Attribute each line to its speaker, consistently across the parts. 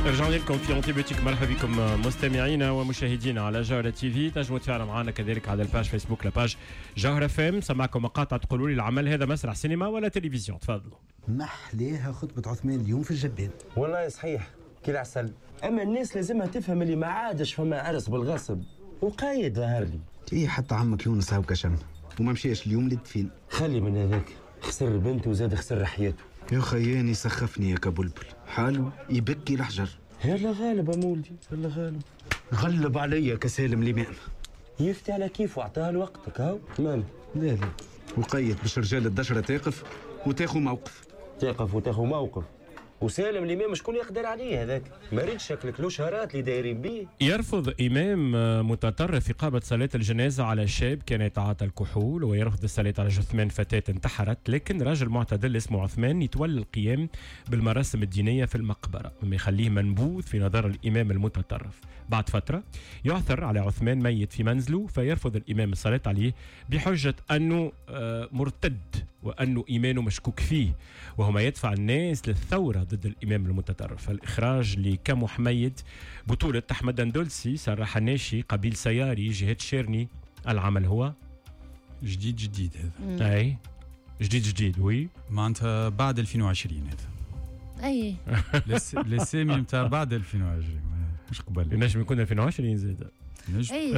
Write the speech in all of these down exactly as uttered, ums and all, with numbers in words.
Speaker 1: رجعنا لكم في انتيبيوتيك. مرحبا بكم مستمعينا ومشاهدينا على جوهرة تي في. تنجموا تفاعلوا معنا كذلك على الباج فيسبوك لاباج جوهرة فام. سمعكم مقاطع تقولوا لي العمل هذا مسرح سينما ولا تلفزيون؟ تفضلوا.
Speaker 2: محليها خطبة عثمان اليوم في الجبان.
Speaker 3: والله صحيح كي العسل، اما الناس لازمها تفهم اللي ما عادش فما عرس بالغصب وقايد ظهر لي.
Speaker 2: ايه حتى عمك يونس هاو كشم وما مشيش اليوم للدفين.
Speaker 3: خلي من هذاك، خسر بنته وزاد خسر حياته.
Speaker 2: يا خياني سخفني يا كبلبل، حاله يبكي الحجر.
Speaker 3: يلا غالب يا مولدي، يلا غالب.
Speaker 2: غلب عليا كسالم الإمام.
Speaker 3: يفتي على كيف وعطاها لوقتك هاو. مال
Speaker 2: لا لا وقيت باش رجال الدشرة تقف وتاخو موقف.
Speaker 3: تقف وتاخو موقف. وسالم الإمام شكون يقدر عليه هذاك؟ ما ريتش شكلك له شهرات اللي دايرين بيه.
Speaker 1: يرفض إمام متطرف إقامة صلاة الجنازة على شاب كان يتعاطى الكحول، ويرفض الصلاة على جثمان فتاة انتحرت، لكن راجل معتدل اسمه عثمان يتولى القيام بالمراسم الدينية في المقبرة، مما يخليه منبوذ في نظر الإمام المتطرف. بعد فترة يعثر على عثمان ميت في منزله، فيرفض الإمام الصلاة عليه بحجة أنه مرتد وأنه إيمانه مشكوك فيه، وهو ما يدفع الناس للثورة ضد الإمام المتطرف. الإخراج لكامو حميد، بطولة أحمد اندولسي، سراح الناشي، قبيل سياري، جهاد شيرني. العمل هو
Speaker 4: جديد جديد هذا.
Speaker 1: أي جديد جديد وي
Speaker 4: معناتها بعد ألفين وعشرين هذا.
Speaker 5: أي
Speaker 4: للسامي متاع بعد ألفين وعشرين مش قبل.
Speaker 1: ينجم يكون ألفين وعشرين زاد.
Speaker 5: اي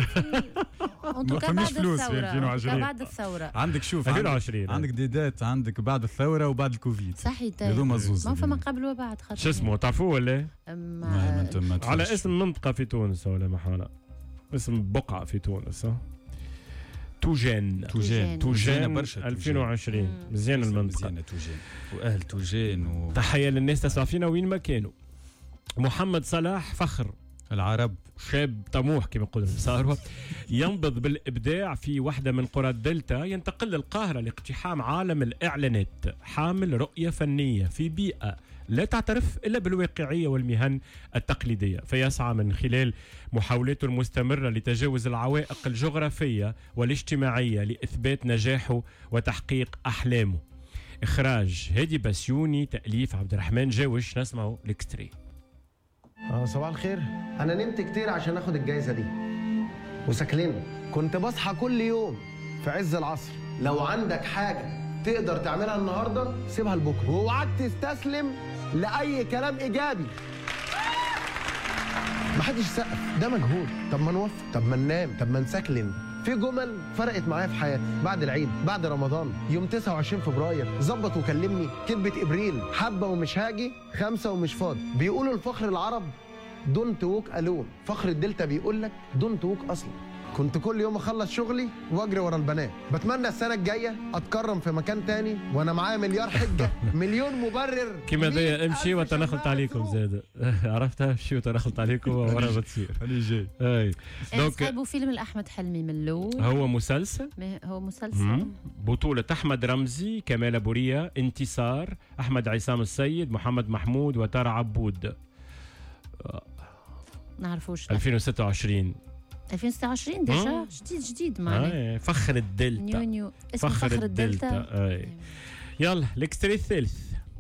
Speaker 4: ما فماش فلوس في ألفين وعشرين.
Speaker 5: بعد الثورة
Speaker 4: عندك شوف
Speaker 1: ألفين وعشرين
Speaker 4: عندك ديدات، عندك بعد الثورة وبعد الكوفيد.
Speaker 5: صحيح
Speaker 4: هذوما زوز.
Speaker 5: ما فما قبل وبعد.
Speaker 1: خاطر شو اسمه تعرفوه ولا؟
Speaker 5: ما
Speaker 1: على اسم منطقة في تونس ولا محالة، اسم بقعة في تونس. ها توجان
Speaker 5: توجان
Speaker 1: توجان برشا. ألفين وعشرين مزيان المنطقة،
Speaker 4: مزيانة توجان وأهل توجان و...
Speaker 1: تحية للناس تسمع فينا وين ما كانوا. محمد صلاح فخر
Speaker 4: العرب،
Speaker 1: شاب طموح كما يقول المساروة، ينبض بالإبداع في واحدة من قرى الدلتا، ينتقل للقاهرة لاقتحام عالم الإعلانات، حامل رؤية فنية في بيئة لا تعترف إلا بالواقعية والمهن التقليدية، فيسعى من خلال محاولاته المستمرة لتجاوز العوائق الجغرافية والاجتماعية لإثبات نجاحه وتحقيق أحلامه. إخراج هادي بسيوني، تأليف عبد الرحمن جاوش. نسمعه الاكستري.
Speaker 6: اه صباح الخير. انا نمت كتير عشان اخد الجايزه دي وسكلين. كنت بصحى كل يوم في عز العصر. لو عندك حاجه تقدر تعملها النهارده سيبها لبكره، واوعك تستسلم لاي كلام ايجابي. محدش يسقف، ده مجهود. طب ما نوفق، طب ما ننام، طب ما نسكلن. في جمل فرقت معايا في حياتي. بعد العيد، بعد رمضان، يوم تسعة وعشرين فبراير، ظبط وكلمني، كذبة ابريل، حبه ومش هاجي، خمسه ومش فاضي. بيقولوا الفخر العرب دونت ووك الون، فخر الدلتا بيقول لك دونت ووك اصلا. كنت كل يوم اخلص شغلي واجري ورا البنات. بتمنى السنه الجايه اتكرم في مكان تاني وانا معايا مليار حجه، مليون مبرر.
Speaker 1: كما دايا امشي وتنخلت عليكم زاد. عرفتها امشي وتنخلت عليكم ورا ما تصير.
Speaker 4: اللي جاي
Speaker 1: اي
Speaker 5: دونك صاحبوا فيلم الأحمد حلمي من الاول.
Speaker 1: هو مسلسل
Speaker 5: هو مسلسل
Speaker 1: بطولة أحمد رمزي، كمال أبو ريا، انتصار، أحمد عصام السيد، محمد محمود وترى عبود.
Speaker 5: نعرفوش.
Speaker 1: ألفين وستة وعشرين
Speaker 5: ألفين وستة وعشرين ديجا جديد جديد معنا.
Speaker 1: فخر الدلتا.
Speaker 5: نيو نيو اسمه
Speaker 1: فخر,
Speaker 5: فخر
Speaker 1: الدلتا, الدلتا. أي. يلا الاكستري الثالث.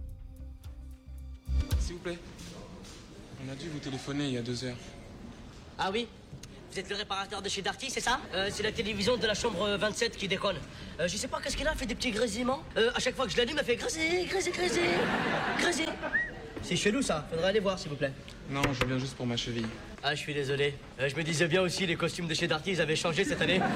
Speaker 7: S'il vous plaît, on a dû vous téléphoner il y a deux heures.
Speaker 8: Ah oui, vous êtes le réparateur de chez Darty, c'est ça? euh, C'est la télévision de la chambre vingt-sept qui déconne. Euh, je sais pas qu'est-ce qu'il a, fait des petits grésillements. Euh, à chaque fois que je l'allume, elle fait grésil, grésil, grésil, grésil. C'est chelou ça, faudrait aller voir s'il vous plaît.
Speaker 7: Non, je viens juste pour ma cheville.
Speaker 8: Ah, je suis désolé. Euh, je me disais bien aussi, les costumes de chez Darty, ils avaient changé cette année.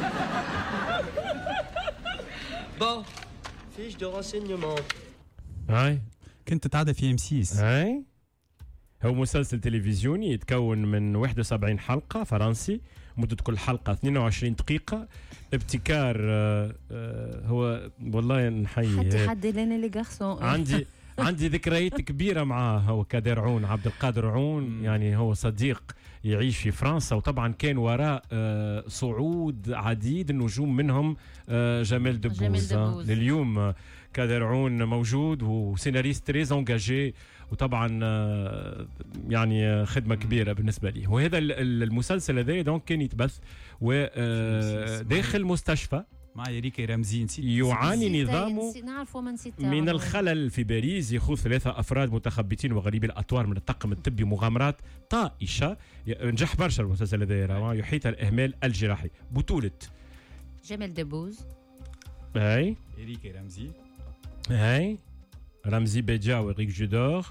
Speaker 8: Bon, fiche de renseignement.
Speaker 1: هاي
Speaker 4: كنت تتعدى في ام سيس.
Speaker 1: هاي هو مسلسل تلفزيوني يتكون من واحد وسبعين حلقة، فرنسي، مدة كل حلقة اثنين وعشرين دقيقة، ابتكار. آه آه هو والله نحيي
Speaker 5: حتى حد لنا لي غارسون.
Speaker 1: عندي عندي ذكريات كبيرة معاه. هو كادر عون، عبد القادر عون، يعني هو صديق يعيش في فرنسا، وطبعا كان وراء آه صعود عديد النجوم، منهم آه جمال دبوز. لليوم كادر عون موجود وسيناريست تريز انجاجي، وطبعا آه يعني خدمة كبيرة بالنسبة لي. وهذا المسلسل هذا دونك كان يتبث وداخل مستشفى
Speaker 4: مع إريكي رمزي نسيت
Speaker 1: يعاني نظامه
Speaker 5: نعرف وما نسيت
Speaker 1: من الخلل في باريس. يخوض ثلاثة أفراد متخبطين وغريبي الأطوار من الطاقم الطبي مغامرات طائشة. نجح برشا المسلسل هذا، يحيط الإهمال الجراحي. بطولة
Speaker 5: جمال دبوز،
Speaker 1: اي
Speaker 4: إريكي رمزي،
Speaker 1: اي رمزي بيدجا وإريك جودور،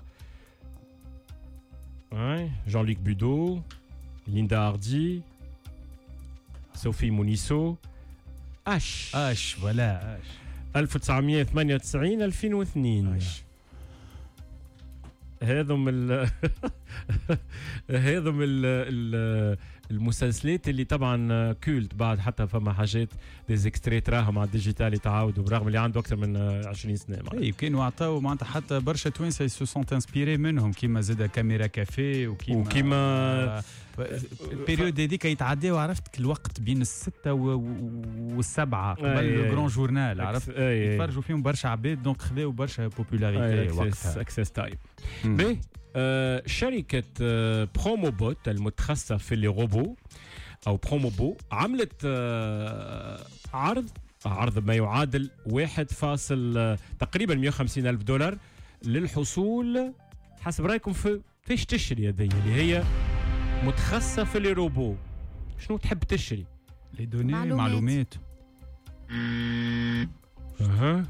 Speaker 1: اي جان لوك بودو، ليندا هاردي، صوفي مونيسو. اش
Speaker 4: اش ولا اش
Speaker 1: ألف وتسعمية وثمانية وتسعين ألفين واثنين.
Speaker 4: اش
Speaker 1: هذم ال هذم ال المسلسلات اللي طبعا كولت بعد، حتى فما حاجات ديزيكستريت راهم على الديجيتال يتعاودوا برغم اللي عنده اكثر من عشرين سنه.
Speaker 4: اي كانوا عطاو معناتها حتى برشا توانسه سو سونت انسبيري منهم، كيما زاد كاميرا كافيه وكيما
Speaker 1: وكيما
Speaker 4: البيريود هذيك يتعداو عرفت الوقت بين الستة والسبعة قبل الجران جورنال، عرفت يتفرجوا فيهم برشا عباد، دونك خذاو برشا بوبولاريتي وقتها.
Speaker 1: اكسس تايم. بي آه شركة آه بروموبوت المتخصصة في اللي روبو أو بروموبو عملت آه عرض عرض ما يعادل واحد فاصل آه تقريبا مئة وخمسين ألف دولار للحصول حسب رأيكم في فيش تشتري هذه اللي هي متخصصة في اللي روبو. شنو تحب تشتري؟
Speaker 4: لي دوني معلومات.
Speaker 1: اها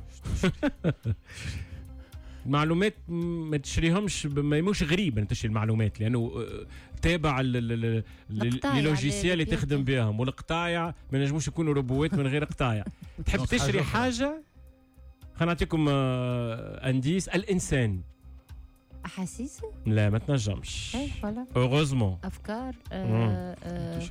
Speaker 1: معلومات ما تشريهمش، ما يموش غريب ان تشري المعلومات لانه تابع اللوجيسيال اللي تخدم بهم، والقطايع ما نجموش يكونوا روبوات من غير قطايع. تحب تشتري حاجه، خلينا نعطيكم انديس. الانسان
Speaker 5: احاسيس
Speaker 1: لا ما تنجمش.
Speaker 5: اي فوالا
Speaker 1: اوغوزمون
Speaker 5: افكار آه آه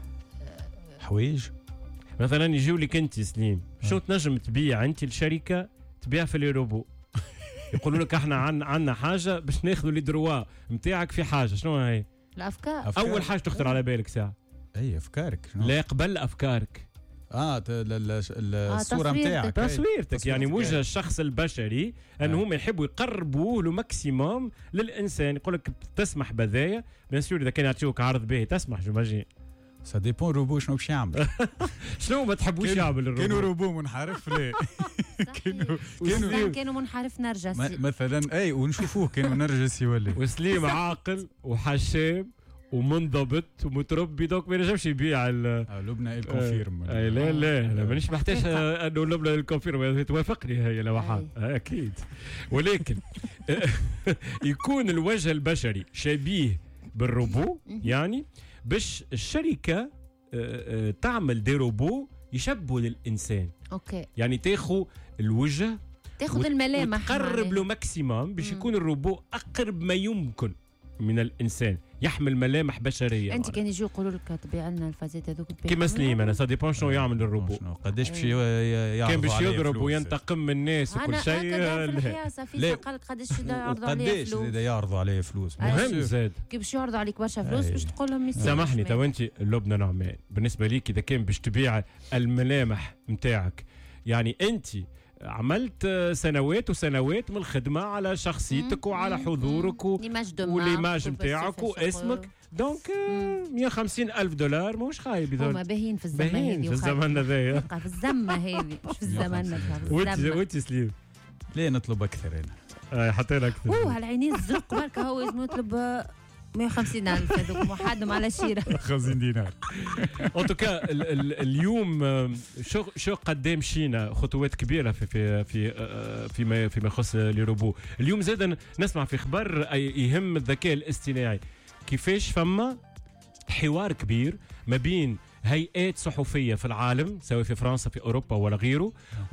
Speaker 4: حوايج.
Speaker 1: مثلا يجيو لك انت سليم، شو تنجم تبيع انت الشركه تبيع في لي روبو؟ يقولوا لك احنا عن عندنا حاجه باش ناخذوا لي دروا نتاعك في حاجه. شنو هي
Speaker 5: الافكار؟
Speaker 1: أفكار. اول حاجه تخطر على بالك ساعه
Speaker 4: اي افكارك. شنو؟
Speaker 1: لا قبل افكارك
Speaker 4: اه الصوره نتاعك،
Speaker 1: تصويرتك، يعني وجه الشخص البشري انه هما يحبوا يقربوه له ماكسيموم للانسان. يقول لك تسمح بذايا بيان سور، اذا كان يعطيوك عرض باهي تسمح جوماجين.
Speaker 4: سا ديبون روبو شنو باش يعمل.
Speaker 1: شنو ما تحبوش يعمل الروبو؟
Speaker 4: كانوا روبو منحرف لا
Speaker 5: كانوا كانوا كانوا منحرف نرجسي
Speaker 4: مثلا. اي ونشوفوه كانوا نرجسي ولا
Speaker 1: وسليم عاقل وحشام ومنضبط ومتربي، دوك ما ينجمش يبيع
Speaker 4: لبنى الكونفيرم.
Speaker 1: اي لا لا انا مانيش محتاج انه لبنى الكونفيرم توافقني هي لوحات اكيد. ولكن يكون الوجه البشري شبيه بالروبو، يعني باش الشركه تعمل دي روبو يشبهوا للانسان.
Speaker 5: اوكي
Speaker 1: يعني تاخذ الوجه
Speaker 5: تاخذ الملامح
Speaker 1: تقرب له ماكسيموم باش يكون الروبو اقرب ما يمكن من الانسان، يحمل ملامح بشريه.
Speaker 5: انت كان يجوا يقولوا لك تبيع لنا الفازات هذوك
Speaker 1: كيما سليم انا سا ديبون شنو يعمل الروبو،
Speaker 4: قداش باش يعرضوا
Speaker 1: كان باش يضرب وينتقم من الناس وكل شيء.
Speaker 5: لا صافي قالك قداش يعرضوا عليه فلوس،
Speaker 4: قداش يعرضوا عليه فلوس
Speaker 1: مهم زاد
Speaker 5: كي باش يعرضوا عليك برشا فلوس باش تقول لهم
Speaker 1: سامحني. تو انت لبنى نعمان بالنسبه ليك اذا كان باش تبيع الملامح نتاعك، يعني انت عملت سنوات وسنوات من الخدمة على شخصيتك وعلى حضورك والإيماج نتاعك واسمك، دونك مئة وخمسين ألف دولار مش خايب.
Speaker 5: هما باهين في الزمن هذه،
Speaker 1: في الزمن هذايا،
Speaker 5: في الزمة هذه مش في الزمن.
Speaker 1: وانت سليم
Speaker 4: ليه نطلب أكثر أنا؟
Speaker 1: حطينا أكثر.
Speaker 5: هو هالعينين الزرق برك هو لازم يطلب مئة وخمسين ألف هذوك محدهم على شيرة
Speaker 4: خمسين دينار.
Speaker 1: ان توكا اليوم شو شو قدام مشينا خطوات كبيره في في في فيما فيما يخص لي روبو. اليوم زاد نسمع في خبر يهم الذكاء الاصطناعي، كيفاش فما حوار كبير ما بين هيئات صحفيه في العالم سواء في فرنسا في اوروبا ولا غيره،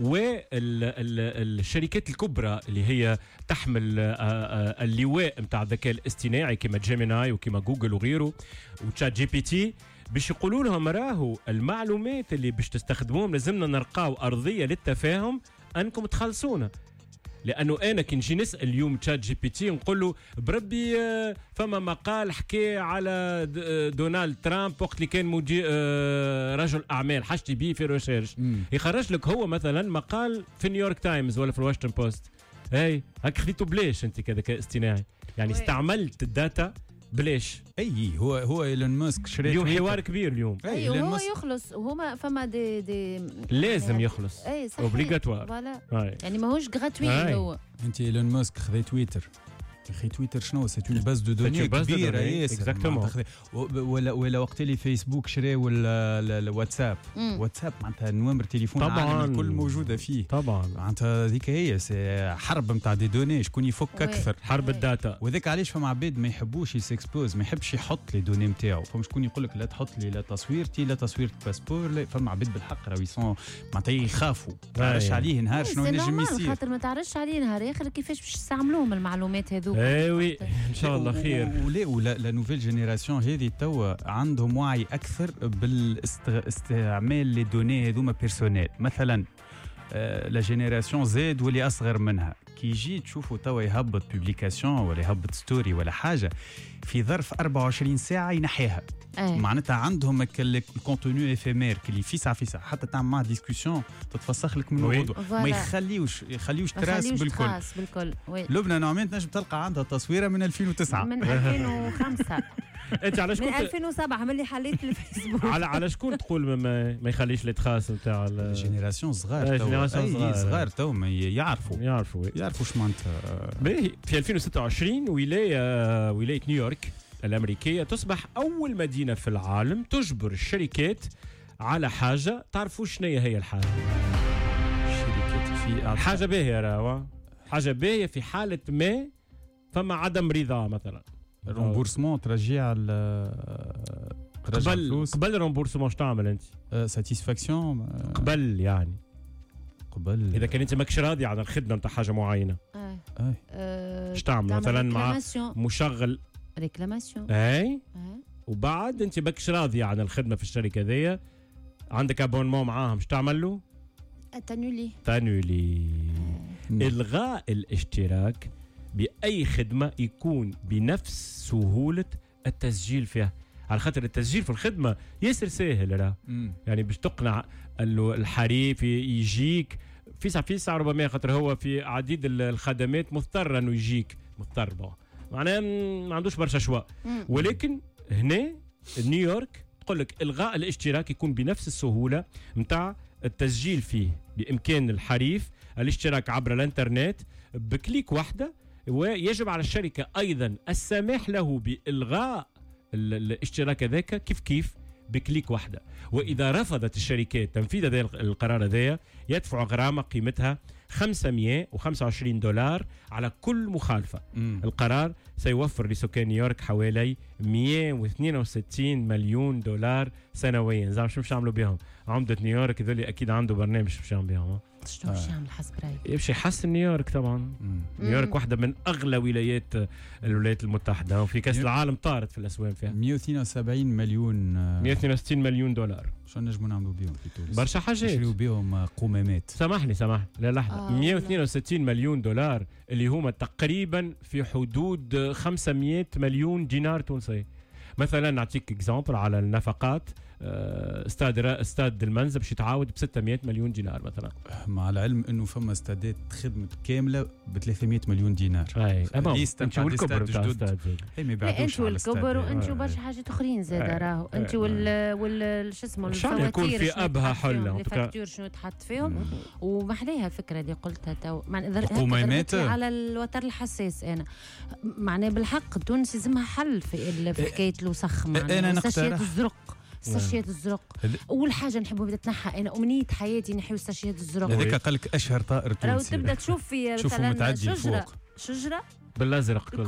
Speaker 1: والشركات الكبرى اللي هي تحمل اللواء نتاع الذكاء الاصطناعي كما جيميناي وكما جوجل وغيره وتشات جي بي تي، باش يقولوا لهم راهو المعلومات اللي باش تستخدموهم لازمنا نرقاو ارضيه للتفاهم انكم تخلصونا. لانه انا كي نجي نسال اليوم تشات جي بي تي نقول له بربي فما مقال حكي على دونالد ترامب وقت اللي كان مدير رجل اعمال حاجتي بيه في ريسيرش، يخرج لك هو مثلا مقال في نيويورك تايمز ولا في الواشنطن بوست. هاي هاك خذيته بلاش انت كذكاء اصطناعي، يعني استعملت الداتا بلاش.
Speaker 4: اي هو هو ايلون ماسك شري
Speaker 1: اليوم حوار كبير اليوم.
Speaker 5: اي وهو يخلص وهما فما دي دي
Speaker 1: لازم يعني يخلص.
Speaker 5: اي صحيح
Speaker 1: اوبليغاتوار
Speaker 5: يعني ماهوش غراتوي هو.
Speaker 4: انت ايلون ماسك خذي تويتر اخي تويتر شنو سي اون باز دو دوني كبيره
Speaker 1: اكزاكتومون
Speaker 4: ولا ولا وقت اللي فيسبوك شراو الواتساب واتساب معناتها نوامر تليفون
Speaker 1: طبعا
Speaker 4: الكل موجوده فيه
Speaker 1: طبعا
Speaker 4: معناتها هذيك هي سي حرب نتاع دي دوني شكون يفك اكثر
Speaker 1: حرب الداتا
Speaker 4: وذاك علاش فما عباد ما يحبوش يسكسبوز ما يحبش يحط لي دوني نتاعو فما شكون يقول لك لا تحط لي لا تصويرتي لا تصوير باسبور فما عباد بالحق راهو يسون معناتها يخافوا ما تعرفش عليه نهار شنو ينجم يصير
Speaker 5: خاطر ما تعرفش عليه نهار اخر كيفاش باش يستعملوهم المعلومات هذو
Speaker 1: اي وي ان شاء الله خير.
Speaker 4: ولا ولا لا نوفيل جينيراسيون هذه توا عندهم وعي اكثر بالاستعمال لي دوني هذوما بيرسونيل مثلا آه لا جينيراسيون زاد واللي اصغر منها كي يجي تشوفوا توا يهبط بوبليكاسيون ولا يهبط ستوري ولا حاجه في ظرف أربعة وعشرين ساعه ينحيها أيه. معناتها عندهم الكونتوني افيمير اللي في ساعه في ساعه حتى تعمل معاه ديسكوسيون تتفسخ لك من الوضوء ما يخليوش يخليوش تراس بالكل
Speaker 5: تراس بالكل
Speaker 4: لبنى نوعين تنجم تلقى عندها تصويره من ألفين وتسعة
Speaker 5: من ألفين وخمسة
Speaker 1: انت على شكون
Speaker 5: من ألفين وسبعة ملي حليت الفيسبوك
Speaker 1: على على شكون تقول ما, ما يخليش لي تراس نتاع
Speaker 4: الجينيراسيون صغار تو صغار صغار تو ما يعرفوا
Speaker 1: يعرفوا
Speaker 4: يعرفوا اش معناتها
Speaker 1: باهي في ألفين وستة وعشرين ولايه ولايه نيويورك الأمريكية تصبح أول مدينة في العالم تجبر الشركات على حاجة تعرفوا شنو هي الحاجة
Speaker 4: الشركات في
Speaker 1: حاجة باهية راهو حاجة باهية في حالة ما فما عدم رضا مثلا
Speaker 4: الرومبورسمون ترجع
Speaker 1: قبل قبل الرومبورسمون اش تعمل انت؟
Speaker 4: ساتيسفاكسيون
Speaker 1: قبل يعني
Speaker 4: قبل
Speaker 1: اذا كان انت ماكش راضي على الخدمه نتاع حاجه معينه
Speaker 5: اه
Speaker 1: اش تعمل مثلا مع مشغل
Speaker 5: ريكلاماسيون
Speaker 1: اي وبعد انت ماكش راضي عن الخدمه في الشركه ذي عندك ابونمون معاهم اش تعمل له؟
Speaker 5: تانولي
Speaker 1: تانولي الغاء الاشتراك باي خدمه يكون بنفس سهوله التسجيل فيها على خاطر التسجيل في الخدمه ياسر ساهل راه يعني باش تقنع الحريف يجيك في ساعه في ساعه ربما خاطر هو في عديد الخدمات مضطر انه يجيك مضطر بقى معناها ما عندوش برشا شواء ولكن هنا نيويورك تقول لك الغاء الاشتراك يكون بنفس السهوله نتاع التسجيل فيه بامكان الحريف الاشتراك عبر الانترنت بكليك واحده ويجب على الشركه ايضا السماح له بالغاء الاشتراك هذاك كيف كيف بكليك واحده واذا رفضت الشركات تنفيذ هذا القرار هذايا يدفع غرامه قيمتها خمسمائة وخمسة وعشرين دولار على كل مخالفه. مم. القرار سيوفر لسكان نيويورك حوالي مئة واثنين وستين مليون دولار سنويا. زعما شنو باش يعملوا بهم؟ عمده نيويورك هذول اكيد عنده برنامج باش يعمل بهم.
Speaker 5: شنو باش يعمل حسب رايك؟
Speaker 1: باش يحسن نيويورك طبعا. مم. نيويورك واحده من اغلى ولايات الولايات المتحده وفي كاس العالم طارت في الاسواق فيها.
Speaker 4: مئة واثنين وسبعين مليون
Speaker 1: مئة واثنين وستين مليون دولار.
Speaker 4: شنو نجموا نعملوا بهم في تونس؟
Speaker 1: برشا حاجات.
Speaker 4: نشريوا بهم قمامات.
Speaker 1: سامحني سامحني لا لحظه آه مئة واثنين وستين مليون دولار اللي هما تقريبا في حدود خمسمائة مليون دينار تونسي. مثلا نعطيك اكزامبل على النفقات استاد استاد المنزل باش يتعاود ب ستمائة مليون دينار مثلا
Speaker 4: مع العلم انه فما استادات خدمت كامله ب ثلاثمائة مليون دينار.
Speaker 1: اي
Speaker 4: انتوا الكبر تاع الاستاد اي ما يبعدوش على
Speaker 5: الاستاد انتوا الكبر وانتوا برشا حاجات اخرين زاد راهو انت وال وال شو اسمه الفواتير
Speaker 1: يكون في ابها حله
Speaker 5: الفاتور شنو تحط فيهم ومحليها الفكره اللي قلتها تو
Speaker 4: القمامات
Speaker 5: على الوتر الحساس انا معناه بالحق تونس لازمها حل في في حكايه الوسخ معناها ساشيات الزرق الساشيات الزرق اول حاجه نحبوا بدها تنحى انا امنيه حياتي نحيو الساشيات الزرق
Speaker 4: هذاك قال لك اشهر طائر تونسي
Speaker 5: لو تبدا تشوف في مثلا شجره شجره
Speaker 1: بالازرق